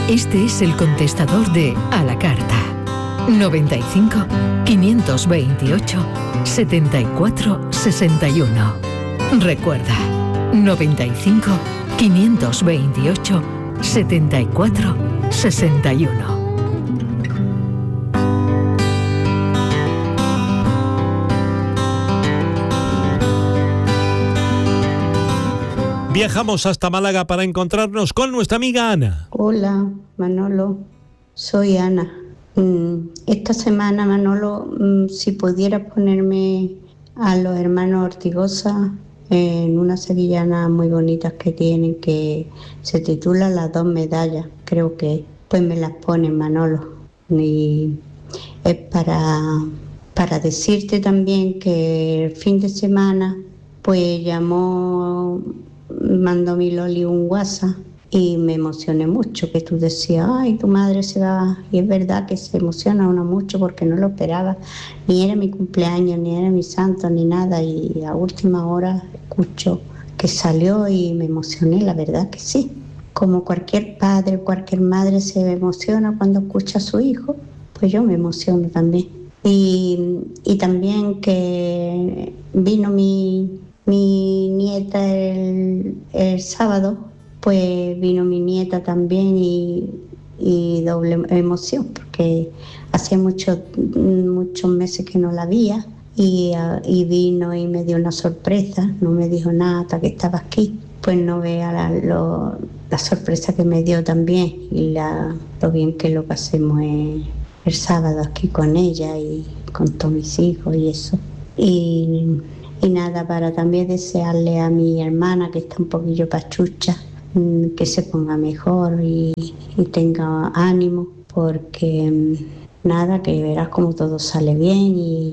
Este es el contestador de A la Carta. 95 528 74 61. Recuerda, 95 528 74 61. Viajamos hasta Málaga para encontrarnos con nuestra amiga Ana. Hola, Manolo, soy Ana. Esta semana, Manolo, si pudieras ponerme a los hermanos Ortigosa en una sevillana muy bonitas que tienen, que se titula Las dos medallas, creo que, pues me las ponen, Manolo. Y es para decirte también que el fin de semana, pues mandó mi Loli un WhatsApp y me emocioné mucho, que tú decías, ay, tu madre se va, y es verdad que se emociona uno mucho porque no lo esperaba, ni era mi cumpleaños, ni era mi santo, ni nada, y a última hora escucho que salió y me emocioné, la verdad que sí, como cualquier padre, cualquier madre se emociona cuando escucha a su hijo, pues yo me emociono también. Y también que vino mi nieta el sábado, pues vino mi nieta también y doble emoción, porque hacía muchos meses que no la veía y vino y me dio una sorpresa, no me dijo nada hasta que estaba aquí. Pues no vea la sorpresa que me dio también y lo bien que lo pasemos el sábado aquí con ella y con todos mis hijos y eso. Y nada, para también desearle a mi hermana, que está un poquillo pachucha, que se ponga mejor y tenga ánimo, porque nada, que verás como todo sale bien y